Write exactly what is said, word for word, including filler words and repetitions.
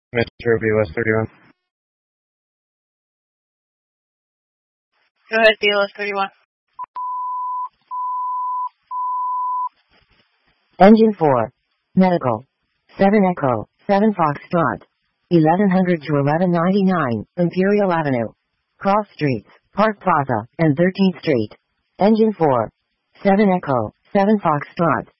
Metro B L S thirty-one. Go ahead, B L S thirty-one. Engine four. Medical. seven Echo, seven Foxtrot. eleven hundred to eleven ninety-nine, Imperial Avenue. Cross Streets, Park Plaza, and thirteenth Street. Engine four. seven Echo, seven Foxtrot.